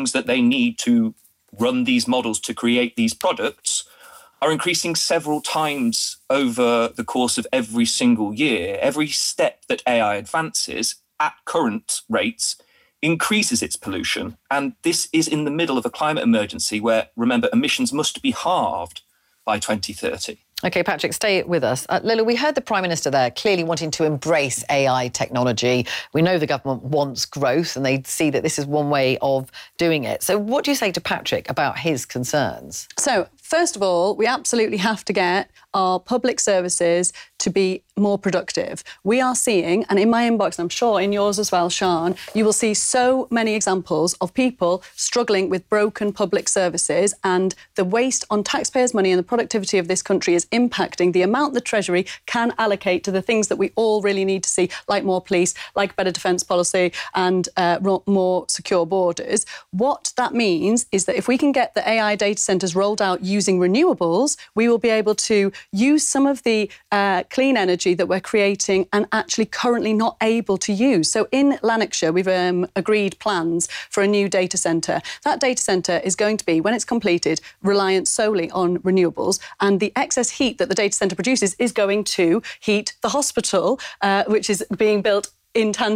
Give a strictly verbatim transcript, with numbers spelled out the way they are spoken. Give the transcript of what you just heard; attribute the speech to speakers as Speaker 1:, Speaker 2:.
Speaker 1: things that they need to run these models to create these products are increasing several times over the course of every single year. Every step that A I advances at current rates increases its pollution. And this is in the middle of a climate emergency where, remember, emissions must be halved by twenty thirty.
Speaker 2: OK, Patrick, stay with us. Uh, Lila, we heard the Prime Minister there clearly wanting to embrace A I technology. We know the government wants growth and they see that this is one way of doing it. So what do you say to Patrick about his concerns?
Speaker 3: So, first of all, we absolutely have to get our public services to be more productive. We are seeing, and in my inbox, and I'm sure in yours as well, Sian, you will see so many examples of people struggling with broken public services, and the waste on taxpayers' money and the productivity of this country is impacting the amount the Treasury can allocate to the things that we all really need to see, like more police, like better defence policy and uh, more secure borders. What that means is that if we can get the A I data centres rolled out using renewables, we will be able to use some of the uh, clean energy that we're creating and actually currently not able to use. So in Lanarkshire, we've um, agreed plans for a new data centre. That data centre is going to be, when it's completed, reliant solely on renewables, and the excess heat that the data centre produces is going to heat the hospital, uh, which is being built in tandem